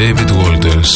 David Walters.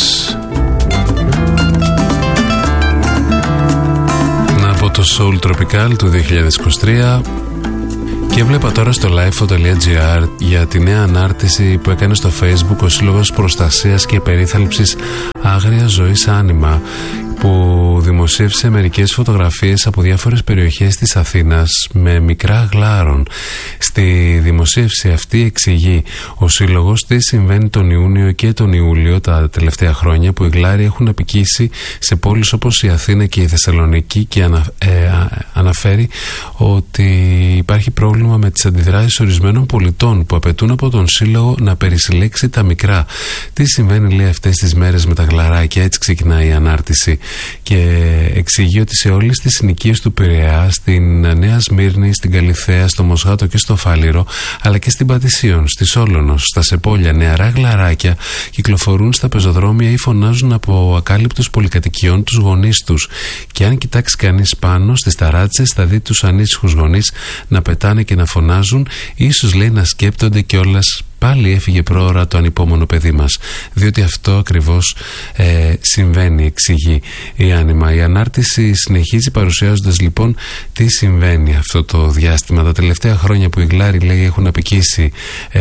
Από το Soul Tropical του 2023. Και βλέπα τώρα στο lifeo.gr για τη νέα ανάρτηση που έκανε στο Facebook ο Σύλλογος Προστασίας και Περίθαλψης Άγριας Ζωής Άνιμα, που δημοσίευσε μερικές φωτογραφίες από διάφορες περιοχές της Αθήνας με μικρά γλάρων. Στη δημοσίευση αυτή εξηγεί ο Σύλλογος τι συμβαίνει τον Ιούνιο και τον Ιούλιο τα τελευταία χρόνια, που οι γλάροι έχουν απικήσει σε πόλεις όπως η Αθήνα και η Θεσσαλονίκη, και αναφέρει ότι υπάρχει πρόβλημα με τις αντιδράσεις ορισμένων πολιτών που απαιτούν από τον Σύλλογο να περισυλλέξει τα μικρά. Τι συμβαίνει, λέει, αυτές τις μέρες με τα γλαράκια? Έτσι ξεκινάει η ανάρτηση και εξηγεί ότι σε όλες τις συνοικίες του Πειραιά, στην Νέα Σμύρνη, στην Καλιθέα, στο Μοσχάτο και στο Φάληρο, αλλά και στην Πατησίων, στη Σόλωνος, στα Σεπόλια, νεαρά γλαράκια κυκλοφορούν στα πεζοδρόμια ή φωνάζουν από ακάλυπτους πολυκατοικιών τους γονείς τους. Και αν κοιτάξει κανείς πάνω στις ταράτσες, θα δει τους ανήσυχους γονείς να πετάνε και να φωνάζουν, ίσως, λέει, να σκέπτονται κιόλας πάλι έφυγε πρόωρα το ανυπόμονο παιδί μας. Διότι αυτό ακριβώς συμβαίνει, εξηγεί η Άνιμα. Η ανάρτηση συνεχίζει παρουσιάζοντας λοιπόν τι συμβαίνει αυτό το διάστημα. Τα τελευταία χρόνια που οι γλάροι, λέει, έχουν απικήσει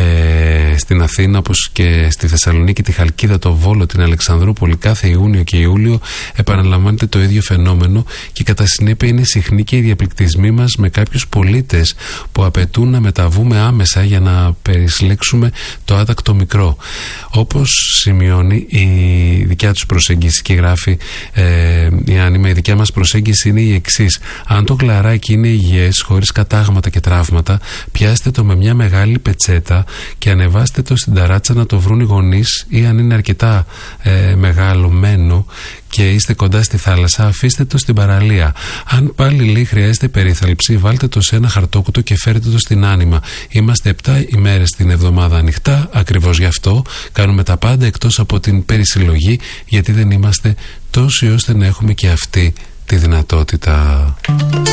στην Αθήνα, όπως και στη Θεσσαλονίκη, τη Χαλκίδα, το Βόλο, την Αλεξανδρούπολη, κάθε Ιούνιο και Ιούλιο επαναλαμβάνεται το ίδιο φαινόμενο, και κατά συνέπεια είναι συχνοί και οι διαπληκτισμοί μας με κάποιους πολίτες που απαιτούν να μεταβούμε άμεσα για να περισλέξουμε το άτακτο μικρό. Όπως σημειώνει η δικιά τους προσέγγιση και γράφει η Άνιμα, η δικιά μας προσέγγιση είναι η εξής: αν το γλαράκι είναι υγιές, χωρίς κατάγματα και τραύματα, πιάστε το με μια μεγάλη πετσέτα και ανεβάστε το στην ταράτσα να το βρουν οι γονείς, ή αν είναι αρκετά μεγαλωμένο και είστε κοντά στη θάλασσα, αφήστε το στην παραλία. Αν πάλι, λέει, χρειάζεται περίθαλψη, βάλτε το σε ένα χαρτόκουτο και φέρετε το στην Άνιμα. Είμαστε 7 ημέρες την εβδομάδα ανοιχτά, ακριβώς γι' αυτό κάνουμε τα πάντα εκτός από την περισυλλογή, γιατί δεν είμαστε τόσοι ώστε να έχουμε και αυτή τη δυνατότητα.